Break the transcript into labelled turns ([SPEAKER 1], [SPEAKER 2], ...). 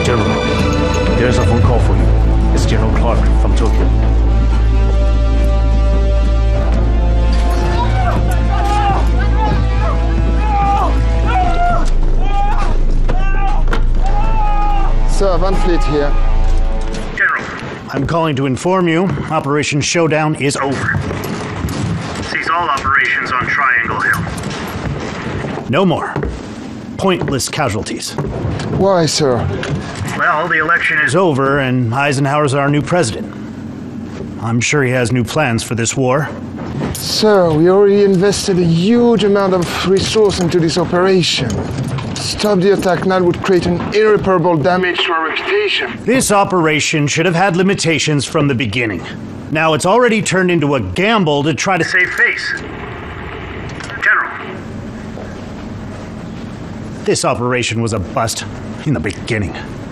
[SPEAKER 1] General, there's a phone call for you. It's General Clark from Tokyo.
[SPEAKER 2] Sir, Van Fleet here.
[SPEAKER 1] General, I'm calling to inform you Operation Showdown is over. Cease all operations on Triangle Hill. No more pointless casualties.
[SPEAKER 2] Why, sir?
[SPEAKER 1] Well, the election is over and Eisenhower's our new president. I'm sure he has new plans for this war.
[SPEAKER 2] Sir, we already invested a huge amount of resource into this operation. Stop the attack now would create an irreparable damage to our reputation.
[SPEAKER 1] This operation should have had limitations from the beginning. Now it's already turned into a gamble to try to save face. General, this operation was a bust in the beginning.